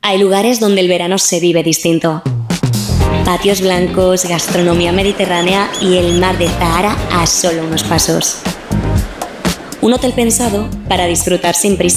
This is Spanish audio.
Hay lugares donde el verano se vive distinto. Patios blancos, gastronomía mediterránea y el mar de Zahara a solo unos pasos. Un hotel pensado para disfrutar sin prisa